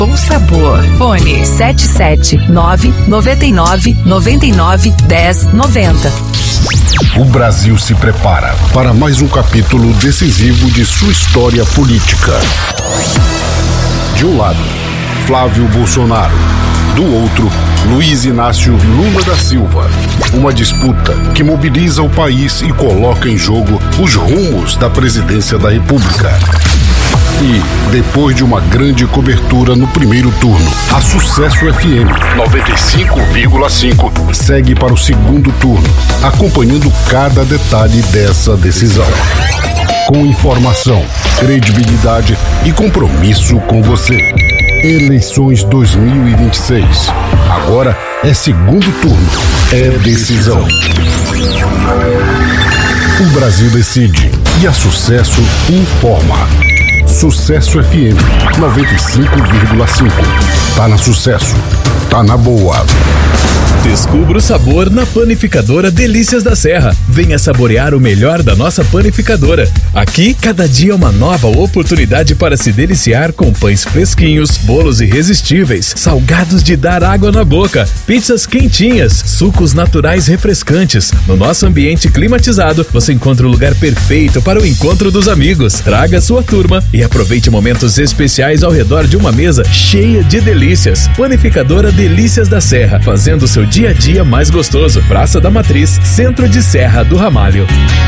Bom Sabor. Fone 779991090. O Brasil se prepara para mais um capítulo decisivo de sua história política. De um lado, Flávio Bolsonaro. Do outro, Luiz Inácio Lula da Silva. Uma disputa que mobiliza o país e coloca em jogo os rumos da presidência da República. E, depois de uma grande cobertura no primeiro turno, a Sucesso FM 95,5 segue para o segundo turno, acompanhando cada detalhe dessa decisão. Com informação, credibilidade e compromisso com você. Eleições 2026. Agora é segundo turno, é decisão. O Brasil decide e a Sucesso informa. Sucesso FM 95,5. Tá na Sucesso, tá na boa. Descubra o sabor na Panificadora Delícias da Serra. Venha saborear o melhor da nossa panificadora. Aqui, cada dia é uma nova oportunidade para se deliciar com pães fresquinhos, bolos irresistíveis, salgados de dar água na boca, pizzas quentinhas, sucos naturais refrescantes. No nosso ambiente climatizado, você encontra o lugar perfeito para o encontro dos amigos. Traga sua turma e aproveite momentos especiais ao redor de uma mesa cheia de delícias. Panificadora Delícias da Serra, fazendo seu dia a dia mais gostoso. Praça da Matriz, centro de Serra do Ramalho.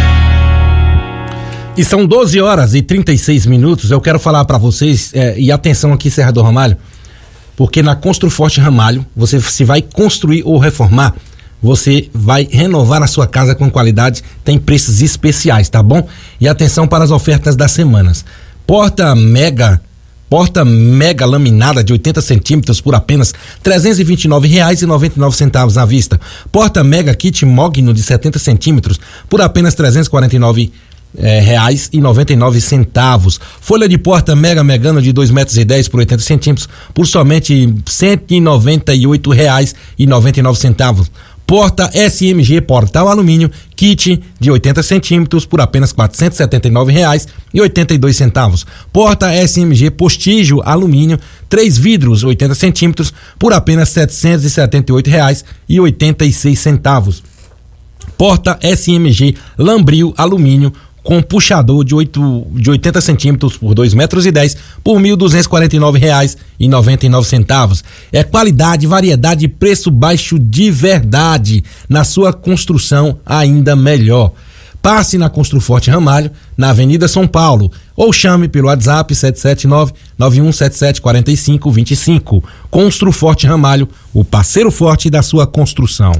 E são 12 horas e 36 minutos. Eu quero falar para vocês, e atenção aqui, Serra do Ramalho, porque na Construforte Ramalho, você se vai construir ou reformar, você vai renovar a sua casa com qualidade, tem preços especiais, tá bom? E atenção para as ofertas das semanas. Porta mega laminada de 80 centímetros por apenas R$ 329,99 à vista. Porta mega kit mogno de 70 centímetros por apenas R$ 349,99. Folha de porta mega megano de 2,10 metros por 80 centímetros por somente R$ 198,99. Porta SMG Portal Alumínio kit de 80 centímetros por apenas R$ 479,82. Porta SMG Postígio Alumínio 3 vidros 80 centímetros por apenas R$ 778,86. Porta SMG Lambril Alumínio com puxador de 80 centímetros por 2,10 metros por R$ 1.249,99. É qualidade, variedade e preço baixo de verdade. Na sua construção ainda melhor. Passe na Construforte Ramalho, na Avenida São Paulo, ou chame pelo WhatsApp 779-9177-4525. Construforte Ramalho, o parceiro forte da sua construção.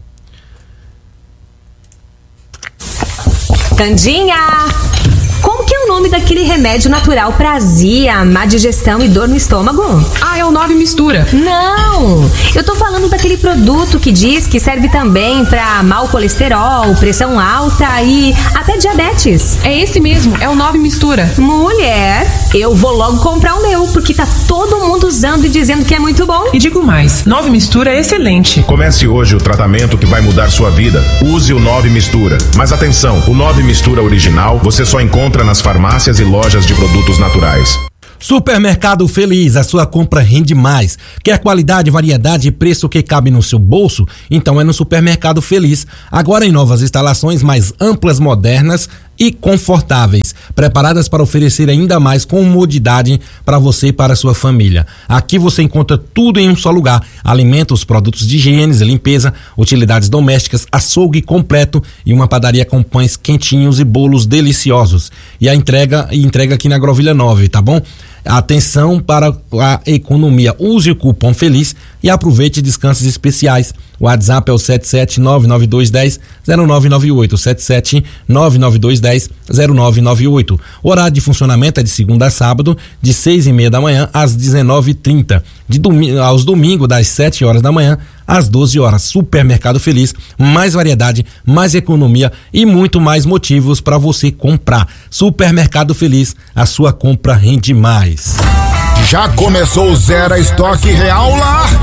Candinha! Como que é o nome daquele remédio natural pra azia, má digestão e dor no estômago? Ah, é o 9 Mistura. Não! Eu tô falando daquele produto que diz que serve também pra mau colesterol, pressão alta e até diabetes. É esse mesmo, é o 9 Mistura. Mulher, eu vou logo comprar o meu, porque tá todo mundo usando e dizendo que é muito bom. E digo mais, 9 Mistura é excelente. Comece hoje o tratamento que vai mudar sua vida. Use o 9 Mistura. Mas atenção, o 9 Mistura original você só encontra nas farmácias e lojas de produtos naturais. Supermercado Feliz, a sua compra rende mais. Quer qualidade, variedade e preço que cabe no seu bolso? Então é no Supermercado Feliz. Agora em novas instalações mais amplas, modernas e confortáveis, preparadas para oferecer ainda mais comodidade para você e para a sua família. Aqui você encontra tudo em um só lugar: alimentos, produtos de higiene e limpeza, utilidades domésticas, açougue completo e uma padaria com pães quentinhos e bolos deliciosos. E a entrega aqui na Grovilha 9, tá bom? Atenção para a economia. Use o cupom FELIZ e aproveite descansos especiais. O WhatsApp é o 77992100998. 77992100998. O horário de funcionamento é de segunda a sábado, de 6:30 da manhã às 19:30. Aos domingos, das 7 horas da manhã às 12 horas. Supermercado Feliz, mais variedade, mais economia e muito mais motivos para você comprar. Supermercado Feliz, a sua compra rende mais. Já começou o Zero Estoque Real lá?